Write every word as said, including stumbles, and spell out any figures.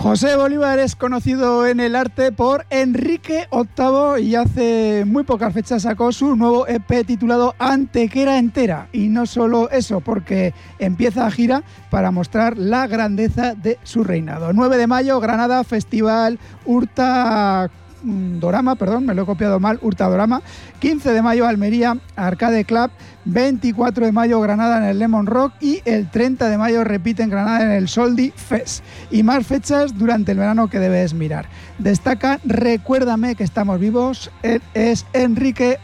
José Bolívar es conocido en el arte por Enrique octavo y hace muy pocas fechas sacó su nuevo E P titulado Antequera Entera. Y no solo eso, porque empieza a gira para mostrar la grandeza de su reinado. nueve de mayo, Granada, Festival Urta... Dorama, perdón, me lo he copiado mal, Hurtadorama. quince de mayo, Almería, Arcade Club. veinticuatro de mayo, Granada en el Lemon Rock. Y el treinta de mayo repite en Granada en el Soldi Fest. Y más fechas durante el verano que debes mirar. Destaca Recuérdame que estamos vivos, él es Enrique